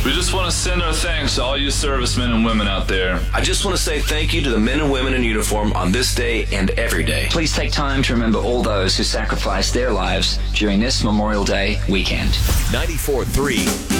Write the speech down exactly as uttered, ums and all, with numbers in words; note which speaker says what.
Speaker 1: We just want to send our thanks to all you servicemen and women out there.
Speaker 2: I just want to say thank you to the men and women in uniform on this day and every day.
Speaker 3: Please take time to remember all those who sacrificed their lives during this Memorial Day weekend.
Speaker 4: ninety-four point three